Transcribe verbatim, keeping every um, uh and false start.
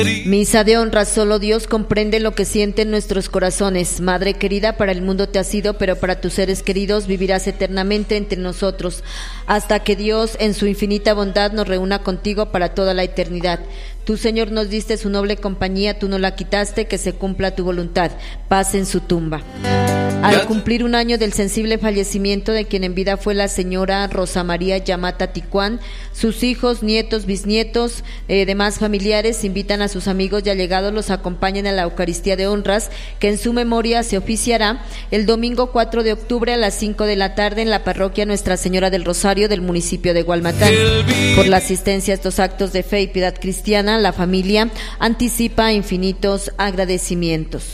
Misa de honra, solo Dios comprende lo que sienten nuestros corazones. Madre querida, para el mundo te has ido, pero para tus seres queridos vivirás eternamente entre nosotros, hasta que Dios en su infinita bondad nos reúna contigo para toda la eternidad. Tú, Señor, nos diste su noble compañía, tú no la quitaste, que se cumpla tu voluntad. Paz en su tumba. Al cumplir un año del sensible fallecimiento de quien en vida fue la señora Rosa María Yamata Ticuán, sus hijos, nietos, bisnietos, eh, demás familiares invitan a sus amigos y allegados los acompañen a la Eucaristía de Honras, que en su memoria se oficiará el domingo cuatro de octubre a las cinco de la tarde en la parroquia Nuestra Señora del Rosario del municipio de Gualmatán. Por la asistencia a estos actos de fe y piedad cristiana, la familia anticipa infinitos agradecimientos.